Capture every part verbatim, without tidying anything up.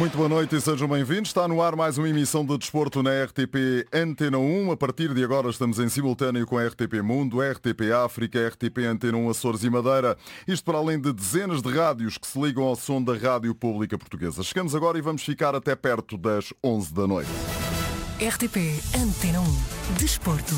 Muito boa noite e sejam bem-vindos. Está no ar mais uma emissão de desporto na R T P Antena um. A partir de agora estamos em simultâneo com a R T P Mundo, R T P África, R T P Antena um Açores e Madeira. Isto para além de dezenas de rádios que se ligam ao som da Rádio Pública Portuguesa. Chegamos agora e vamos ficar até perto das onze da noite. R T P Antena um. Desporto.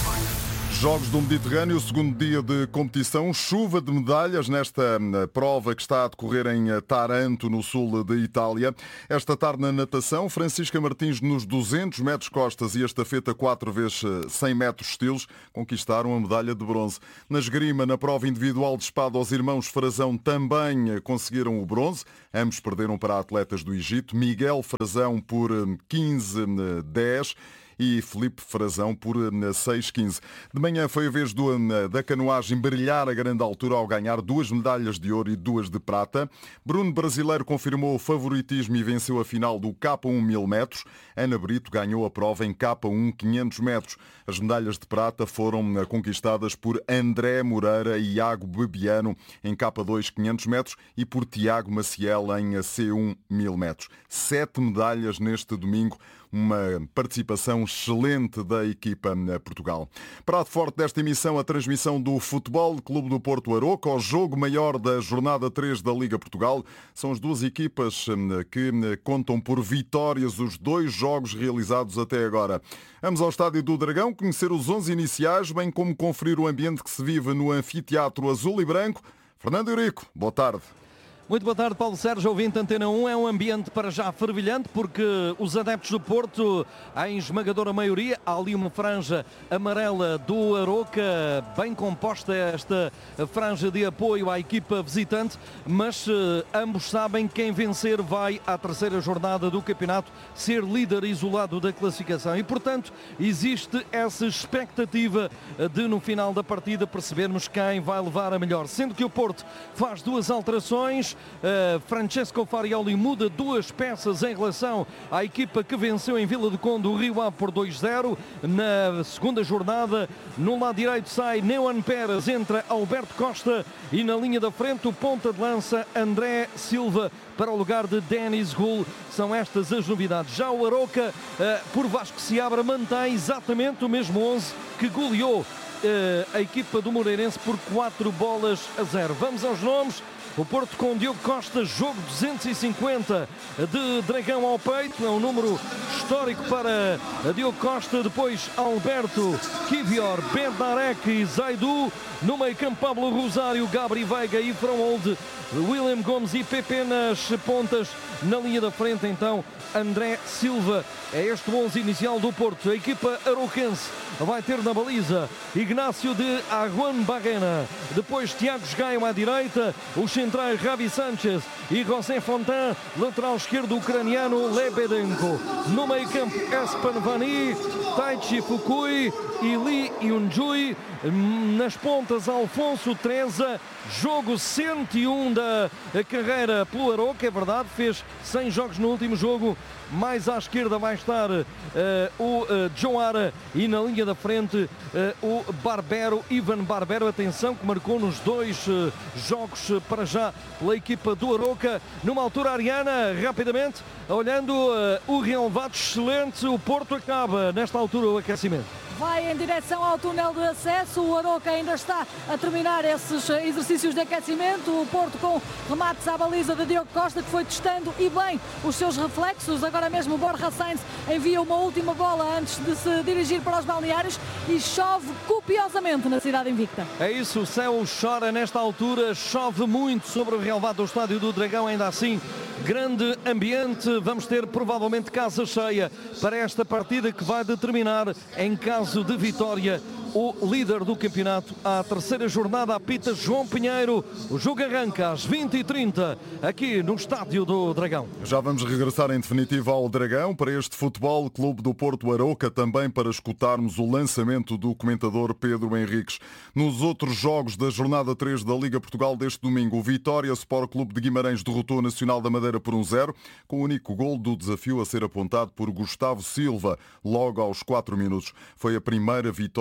Jogos do Mediterrâneo, segundo dia de competição, chuva de medalhas nesta prova que está a decorrer em Taranto, no sul de Itália. Esta tarde na natação, Francisca Martins nos duzentos metros costas e estafeta quatro vezes cem metros estilos conquistaram a medalha de bronze. Na esgrima, na prova individual de espada, os irmãos Frazão também conseguiram o bronze. Ambos perderam para atletas do Egito. Miguel Frazão por quinze a dez e Filipe Frazão por seis a quinze. De manhã foi a vez do, da canoagem brilhar a grande altura ao ganhar duas medalhas de ouro e duas de prata. Bruno Brasileiro confirmou o favoritismo e venceu a final do K um mil metros. Ana Brito ganhou a prova em K um quinhentos metros. As medalhas de prata foram conquistadas por André Moreira e Iago Bebiano em K dois quinhentos metros e por Tiago Maciel em C um mil metros. Sete medalhas neste domingo. Uma participação excelente da equipa Portugal. Prato forte desta emissão, a transmissão do Futebol Clube do Porto Aroca, o jogo maior da jornada três da Liga Portugal. São as duas equipas que contam por vitórias os dois jogos realizados até agora. Vamos ao Estádio do Dragão conhecer os onze iniciais, bem como conferir o ambiente que se vive no Anfiteatro Azul e Branco. Fernando Eurico, boa tarde. Muito boa tarde, Paulo Sérgio, ouvinte Antena um. É um ambiente para já fervilhante porque os adeptos do Porto, em esmagadora maioria, há ali uma franja amarela do Aroca, bem composta esta franja de apoio à equipa visitante, mas eh, ambos sabem que quem vencer vai à terceira jornada do campeonato ser líder isolado da classificação e, portanto, existe essa expectativa de, no final da partida, percebermos quem vai levar a melhor. Sendo que o Porto faz duas alterações. Uh, Francesco Farioli muda duas peças em relação à equipa que venceu em Vila do Conde o Rio Ave por dois a zero. Na segunda jornada, no lado direito sai Neuan Pérez, entra Alberto Costa e na linha da frente o ponta de lança André Silva para o lugar de Denis Hull. São estas as novidades. Já o Aroca, uh, por Vasco Seabra, mantém exatamente o mesmo onze que goleou uh, a equipa do Moreirense por quatro bolas a zero. Vamos aos nomes. O Porto com Diogo Costa, jogo duzentos e cinquenta de Dragão ao peito, é um número histórico para Diogo Costa. Depois Alberto, Kivior, Bednarek e Zaidu. No meio campo Pablo Rosário, Gabri Veiga e Fromold, William Gomes e Pepe nas pontas. Na linha da frente então André Silva. É este o onze inicial do Porto. A equipa aroquense vai ter na baliza Ignácio de Aguan Barrena, depois Tiago Gaio à direita, os centrais Ravi Sanchez e José Fontan, lateral esquerdo ucraniano Lebedenko. No meio campo Espan Vani, Taichi Fukui e Lee Yunjui. Nas pontas Alfonso Treza. Jogo cento e um da carreira pelo Aroca, é verdade, fez cem jogos no último jogo. Mais à esquerda vai estar uh, o uh, Joara e na linha da frente uh, o Barbero, Ivan Barbero, atenção, que marcou nos dois uh, jogos uh, para já pela equipa do Aroca. Numa altura, Ariana, rapidamente, olhando uh, o relevado excelente, o Porto acaba nesta altura o aquecimento. Vai em direção ao túnel de acesso, o Aroca ainda está a terminar esses exercícios de aquecimento, o Porto com remates à baliza de Diogo Costa, que foi testando e bem os seus reflexos. Agora mesmo o Borja Sainz envia uma última bola antes de se dirigir para os balneários e chove copiosamente na cidade invicta. É isso, o céu chora nesta altura, chove muito sobre o relevado do Estádio do Dragão, ainda assim grande ambiente. Vamos ter provavelmente casa cheia para esta partida que vai determinar, em caso de vitória, o líder do campeonato. À terceira jornada apita João Pinheiro. O jogo arranca às vinte e trinta aqui no Estádio do Dragão. Já vamos regressar em definitivo ao Dragão para este Futebol Clube do Porto Aroca, também para escutarmos o lançamento do comentador Pedro Henriques. Nos outros jogos da jornada três da Liga Portugal deste domingo, o Vitória Sport Clube de Guimarães derrotou o Nacional da Madeira por um zero, com o único gol do desafio a ser apontado por Gustavo Silva, logo aos quatro minutos. Foi a primeira vitória dos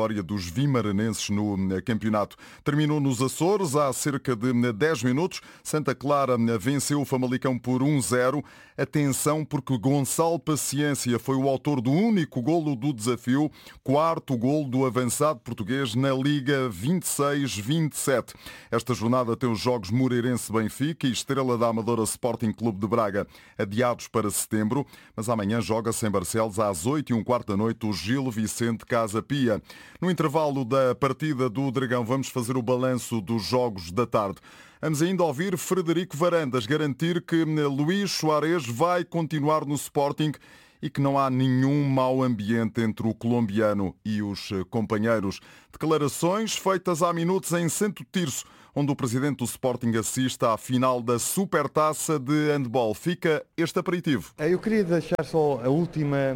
os vimaranenses no campeonato. Terminou nos Açores há cerca de dez minutos. Santa Clara venceu o Famalicão por um zero. Atenção, porque Gonçalo Paciência foi o autor do único golo do desafio, quarto golo do avançado português na Liga vinte e seis vinte e sete. Esta jornada tem os jogos Moreirense-Benfica e Estrela da Amadora Sporting Clube de Braga adiados para setembro, mas amanhã joga-se em Barcelos às oito e um quarto da noite o Gil Vicente Casa Pia. No intervalo da partida do Dragão vamos fazer o balanço dos jogos da tarde. Vamos ainda ouvir Frederico Varandas garantir que Luís Soares vai continuar no Sporting e que não há nenhum mau ambiente entre o colombiano e os companheiros. Declarações feitas há minutos em Santo Tirso, onde o presidente do Sporting assiste à final da Supertaça de handball. Fica este aperitivo. Eu queria deixar só a última,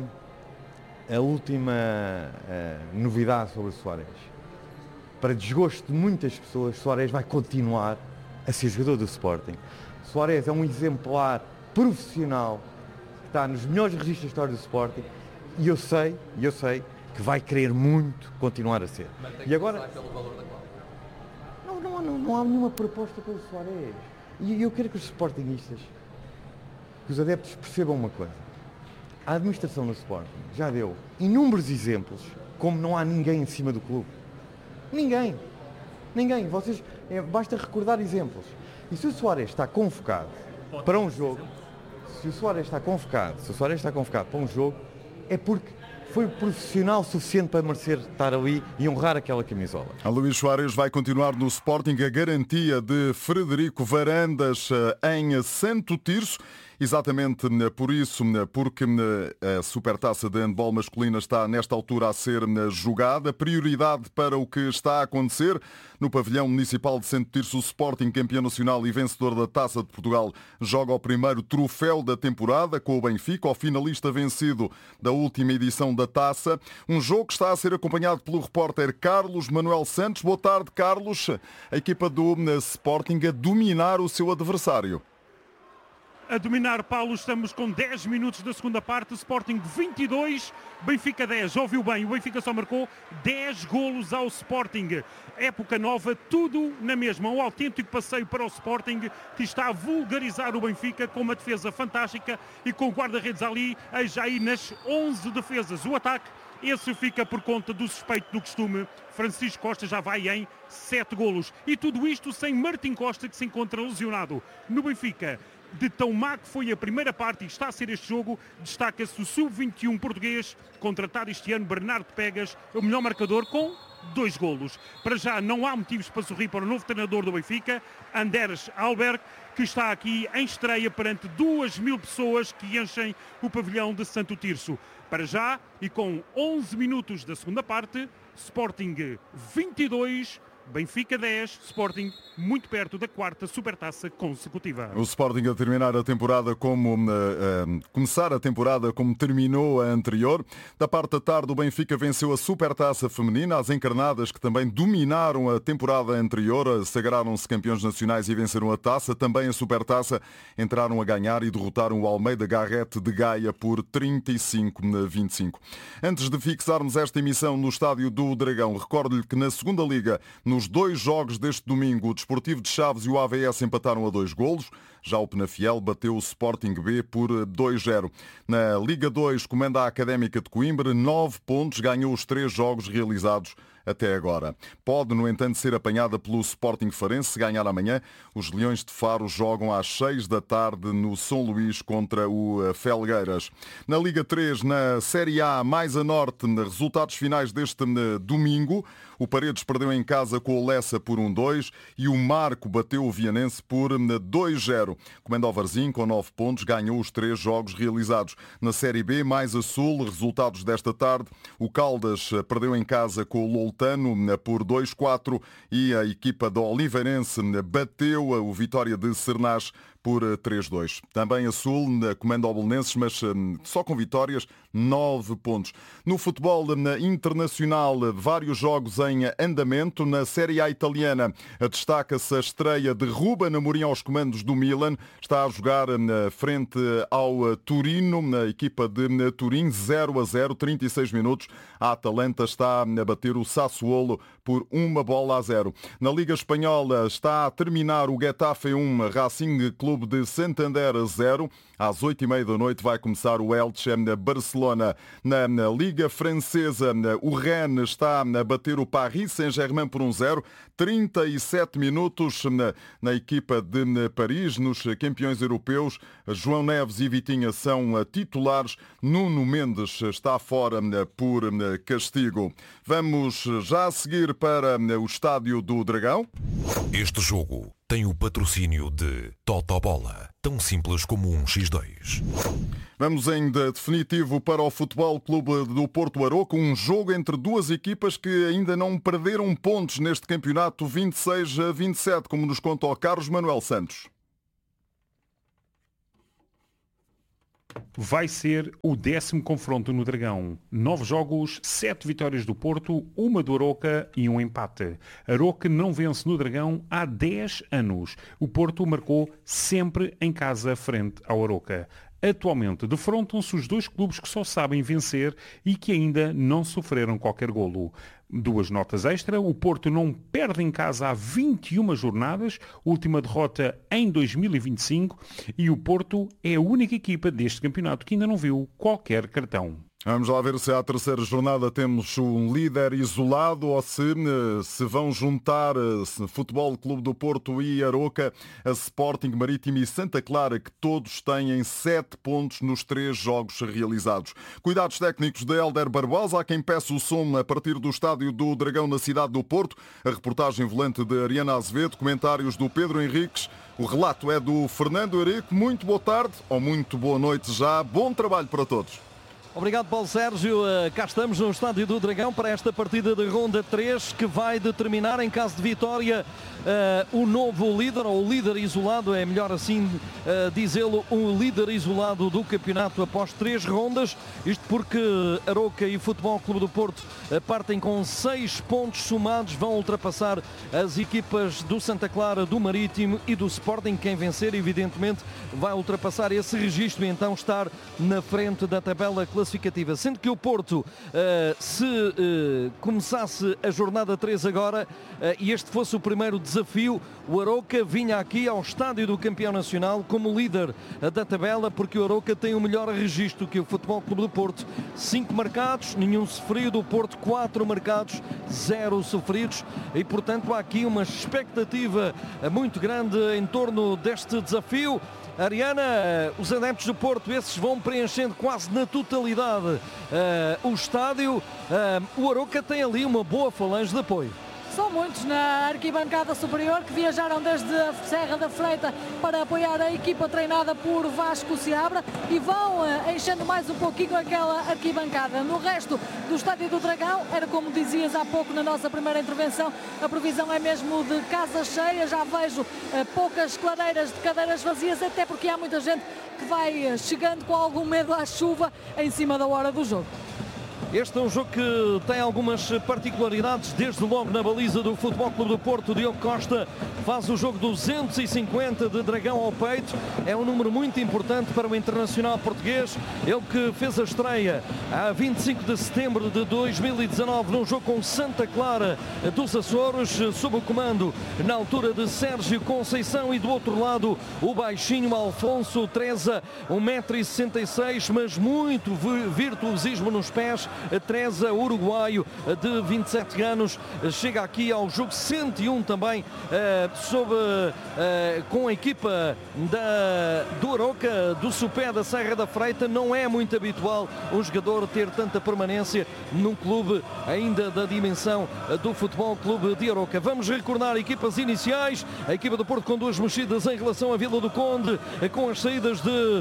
a última uh, novidade sobre o Soares. Para desgosto de muitas pessoas, Soares vai continuar a ser jogador do Sporting. Soares é um exemplar profissional que está nos melhores registros da história do Sporting e eu sei, eu sei que vai querer muito continuar a ser. E agora pelo valor da não, não, não, não há nenhuma proposta pelo Soares. E eu quero que os sportinguistas, que os adeptos percebam uma coisa. A administração do Sporting já deu inúmeros exemplos como não há ninguém em cima do clube. Ninguém. Ninguém. Vocês, é, basta recordar exemplos. E se o Soares está convocado para um jogo, se o Soares está convocado, se o Soares está convocado para um jogo, é porque foi profissional suficiente para merecer estar ali e honrar aquela camisola. A Luís Soares vai continuar no Sporting, a garantia de Frederico Varandas em Santo Tirso. Exatamente por isso, porque a Supertaça de handball masculina está nesta altura a ser jogada. Prioridade para o que está a acontecer no pavilhão municipal de Santo Tirso. O Sporting, campeão nacional e vencedor da Taça de Portugal, joga o primeiro troféu da temporada com o Benfica, o finalista vencido da última edição da Taça. Um jogo que está a ser acompanhado pelo repórter Carlos Manuel Santos. Boa tarde, Carlos. A equipa do Sporting a dominar o seu adversário. A dominar, Paulo, estamos com dez minutos da segunda parte, Sporting vinte e dois, Benfica dez. Ouviu bem, o Benfica só marcou dez golos ao Sporting. Época nova, tudo na mesma. Um autêntico passeio para o Sporting, que está a vulgarizar o Benfica com uma defesa fantástica e com o guarda-redes ali a já ir nas onze defesas. O ataque, esse fica por conta do suspeito do costume. Francisco Costa já vai em sete golos. E tudo isto sem Martim Costa, que se encontra lesionado. No Benfica, de tão má que foi a primeira parte e está a ser este jogo, destaca-se o sub vinte e um português, contratado este ano, Bernardo Pegas, o melhor marcador com dois golos. Para já não há motivos para sorrir para o novo treinador do Benfica, Anders Alberg, que está aqui em estreia perante duas mil pessoas que enchem o pavilhão de Santo Tirso. Para já, e com onze minutos da segunda parte, Sporting vinte e dois, Benfica dez, Sporting muito perto da quarta supertaça consecutiva. O Sporting a terminar a temporada como uh, uh, começar a temporada como terminou a anterior. Da parte da tarde, o Benfica venceu a supertaça feminina. As encarnadas, que também dominaram a temporada anterior, sagraram-se campeões nacionais e venceram a taça. Também a supertaça, entraram a ganhar e derrotaram o Almeida Garrett de Gaia por trinta e cinco a vinte e cinco. Antes de fixarmos esta emissão no estádio do Dragão, recordo-lhe que na segunda liga, no Nos dois jogos deste domingo, o Desportivo de Chaves e o A V S empataram a dois golos. Já o Penafiel bateu o Sporting B por dois zero. Na Liga dois, comanda a Académica de Coimbra, nove pontos, ganhou os três jogos realizados até agora. Pode, no entanto, ser apanhada pelo Sporting Farense se ganhar amanhã. Os Leões de Faro jogam às seis da tarde no São Luís contra o Felgueiras. Na Liga três, na Série A, mais a norte, resultados finais deste domingo. O Paredes perdeu em casa com o Lessa por um dois e o Marco bateu o Vianense por dois zero. Comanda o Varzim com nove pontos, ganhou os três jogos realizados. Na Série B, mais a sul, resultados desta tarde. O Caldas perdeu em casa com o Loltano por dois quatro e a equipa do Oliveirense bateu o Vitória de Sernás por três a dois. Também a Sul comanda ao Belenenses, mas só com vitórias, nove pontos. No futebol internacional, vários jogos em andamento. Na Série A italiana, destaca-se a estreia de Ruben Amorim aos comandos do Milan. Está a jogar frente ao Turino, na equipa de Turim, zero a zero, trinta e seis minutos. A Atalanta está a bater o Sassuolo por uma bola a zero. Na Liga Espanhola está a terminar o Getafe um, Racing Clube de Santander zero. Às oito e meia da noite vai começar o Elche Barcelona. Na, na Liga Francesa, o Rennes está a bater o Paris Saint-Germain por um zero. trinta e sete minutos na, na equipa de Paris, nos campeões europeus. João Neves e Vitinha são titulares. Nuno Mendes está fora por castigo. Vamos já a seguir para o Estádio do Dragão. Este jogo tem o patrocínio de Totobola, tão simples como um xis dois. Vamos em definitivo para o Futebol Clube do Porto Aroca, um jogo entre duas equipas que ainda não perderam pontos neste campeonato vinte e seis a vinte e sete, como nos conta o Carlos Manuel Santos. Vai ser o décimo confronto no Dragão. Nove jogos, sete vitórias do Porto, uma do Aroca e um empate. Aroca não vence no Dragão há dez anos. O Porto marcou sempre em casa frente ao Aroca. Atualmente defrontam-se os dois clubes que só sabem vencer e que ainda não sofreram qualquer golo. Duas notas extra, o Porto não perde em casa há vinte e uma jornadas, última derrota em dois mil e vinte e cinco, e o Porto é a única equipa deste campeonato que ainda não viu qualquer cartão. Vamos lá ver se à terceira jornada temos um líder isolado ou se se vão juntar se Futebol Clube do Porto e Aroca, a Sporting, Marítimo e Santa Clara, que todos têm sete pontos nos três jogos realizados. Cuidados técnicos de Hélder Barbosa, a quem peço o som a partir do Estádio do Dragão na cidade do Porto. A reportagem volante de Ariana Azevedo, comentários do Pedro Henriques. O relato é do Fernando Eurico. Muito boa tarde ou muito boa noite já. Bom trabalho para todos. Obrigado, Paulo Sérgio. Cá estamos no Estádio do Dragão para esta partida de ronda três, que vai determinar, em caso de vitória, uh, o novo líder, ou o líder isolado, é melhor assim uh, dizê-lo, o líder isolado do campeonato após três rondas. Isto porque Aroca e Futebol Clube do Porto uh, partem com seis pontos somados, vão ultrapassar as equipas do Santa Clara, do Marítimo e do Sporting. Quem vencer, evidentemente, vai ultrapassar esse registro e então estar na frente da tabela classificativa. Sendo que o Porto, uh, se uh, começasse a jornada três agora uh, e este fosse o primeiro desafio, o Aroca vinha aqui ao Estádio do Campeão Nacional como líder uh, da tabela, porque o Aroca tem o melhor registro que o Futebol Clube do Porto. Cinco marcados, nenhum sofrido. O Porto, quatro marcados, zero sofridos. E, portanto, há aqui uma expectativa uh, muito grande em torno deste desafio. Ariana, os adeptos do Porto, esses vão preenchendo quase na totalidade uh, o estádio. Uh, o Aroca tem ali uma boa falange de apoio. São muitos na arquibancada superior que viajaram desde a Serra da Freita para apoiar a equipa treinada por Vasco Seabra e vão uh, enchendo mais um pouquinho aquela arquibancada. No resto do Estádio do Dragão, era como dizias há pouco na nossa primeira intervenção, a previsão é mesmo de casa cheia. Já vejo uh, poucas clareiras de cadeiras vazias, até porque há muita gente que vai uh, chegando com algum medo à chuva em cima da hora do jogo. Este é um jogo que tem algumas particularidades, desde logo na baliza do Futebol Clube do Porto. Diogo Costa faz o jogo duzentos e cinquenta de dragão ao peito, é um número muito importante para o internacional português. Ele que fez a estreia a vinte e cinco de setembro de dois mil e dezanove num jogo com Santa Clara dos Açores, sob o comando na altura de Sérgio Conceição, e do outro lado o baixinho Alfonso Treza, um metro e sessenta e seis, mas muito virtuosismo nos pés. Treza, uruguaio de vinte e sete anos, chega aqui ao jogo cento e um também uh, sob, uh, com a equipa da, do Aroca, do Sopé da Serra da Freita. Não é muito habitual um jogador ter tanta permanência num clube ainda da dimensão do Futebol Clube de Aroca. Vamos recordar equipas iniciais. A equipa do Porto com duas mexidas em relação à Vila do Conde, com as saídas de uh,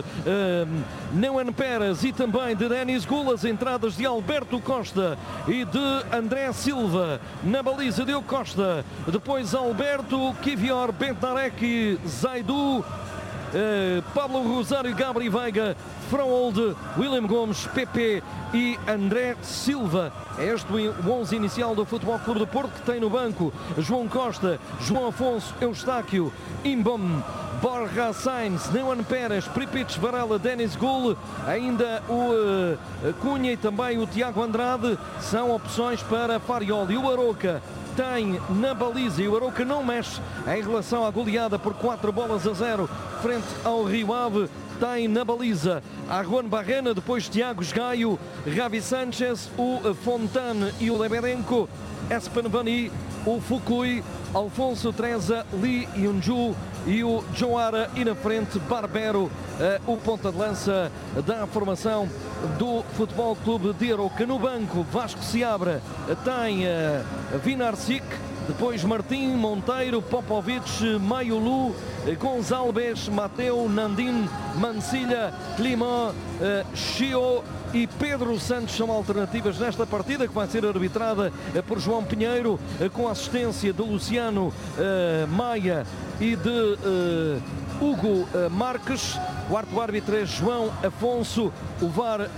Neuan Pérez e também de Denis Gulas, entradas de Alberto Costa e de André Silva. Na baliza Diogo Costa, depois Alberto, Kivior, Bentarek e Zaidu. uh, Pablo Rosário, Gabri Veiga, Frohold, William Gomes, Pepe e André Silva. É este o onze inicial do Futebol Clube do Porto, que tem no banco João Costa, João Afonso, Eustáquio, Imbom, Borja Sainz, Neuan Pérez, Pripic, Varela, Denis Gul, ainda o uh, Cunha e também o Tiago Andrade são opções para Farioli. O Aroca tem na baliza e o Aroca não mexe em relação à goleada por quatro bolas a zero frente ao Rio Ave. Tem na baliza a Juan Barrena, depois Tiago Gaio, Ravi Sanchez, o Fontane e o Leberenko, Espen Vani, o Fukui, Alfonso Treza, Lee Yunju e o Joara, e na frente Barbero, eh, o ponta de lança da formação do Futebol Clube de Aroca. No banco, Vasco Seabra tem eh, Vinarcic, depois Martim, Monteiro, Popovic, Maiulu, Gonçalves, Mateu, Nandim, Mancilha, Climão, eh, Chio e Pedro Santos são alternativas nesta partida, que vai ser arbitrada eh, por João Pinheiro, eh, com assistência de Luciano eh, Maia e de eh, Hugo eh, Marques. Quarto árbitro é João Afonso. O V A R